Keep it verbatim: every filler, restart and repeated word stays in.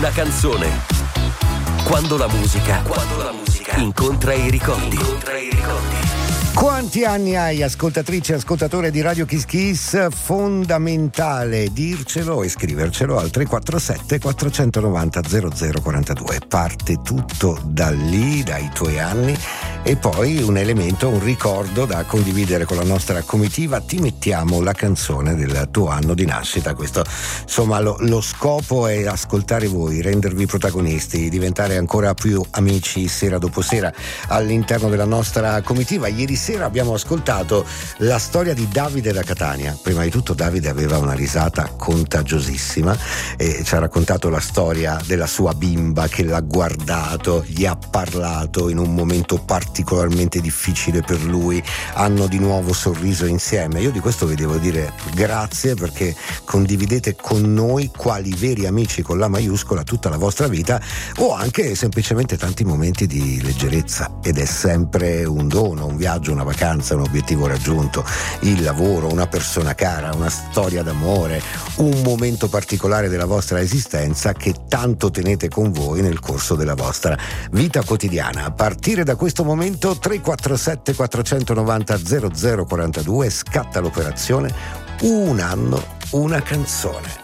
una canzone. Quando la musica, quando la musica incontra i ricordi. Incontra i ricordi. Quanti anni hai, ascoltatrice e ascoltatore di Radio Kiss Kiss? Fondamentale dircelo e scrivercelo al tre quattro sette quattro nove zero zero zero quattro due. Parte tutto da lì, dai tuoi anni, e poi un elemento, un ricordo da condividere con la nostra comitiva. Ti mettiamo la canzone del tuo anno di nascita. Questo, insomma, lo, lo scopo è ascoltare voi, rendervi protagonisti, diventare ancora più amici sera dopo sera all'interno della nostra comitiva. Ieri sera abbiamo ascoltato la storia di Davide da Catania. Prima di tutto Davide aveva una risata contagiosissima e ci ha raccontato la storia della sua bimba che l'ha guardato, gli ha parlato in un momento particolarmente difficile per lui, hanno di nuovo sorriso insieme. Io di questo vi devo dire grazie, perché condividete con noi, quali veri amici con la maiuscola, tutta la vostra vita, o anche semplicemente tanti momenti di leggerezza, ed è sempre un dono, un viaggio, una vacanza, un obiettivo raggiunto, il lavoro, una persona cara, una storia d'amore, un momento particolare della vostra esistenza che tanto tenete con voi nel corso della vostra vita quotidiana. A partire da questo momento tre quattro sette quattro nove zero zero zero quattro due, scatta l'operazione Un anno, una canzone.